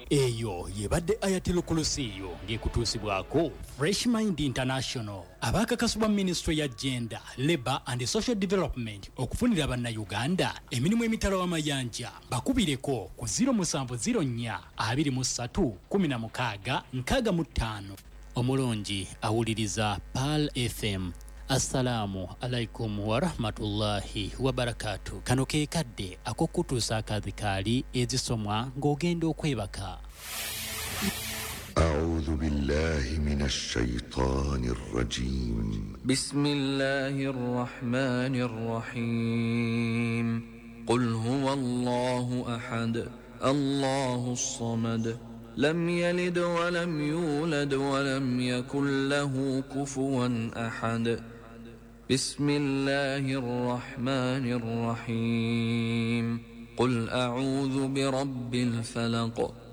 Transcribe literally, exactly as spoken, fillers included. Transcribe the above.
Eyo yebadde Ayatul Kursiyo ng'ekutuusibwako Fresh Mind International abakakasibwa Ministry ya Gender, Labour and Social Development okufunira bannayuganda emirimu emitala w'amayanja bakubireko ku zero seven zero four two three one zero six six five. Omulongi awuliriza Pearl F M. Assalamu alaikum wa rahmatullahi wa barakatuh. Kano ke kadde akokutuusa akadhikaali ezisomwa ng'ogenda okwebaka. أعوذ بالله من الشيطان الرجيم. بسم الله الرحمن الرحيم. قل هو الله أحد الله الصمد لم يلد ولم يولد ولم يكن له كفوا أحد. بسم الله الرحمن الرحيم. قل أعوذ برب الفلق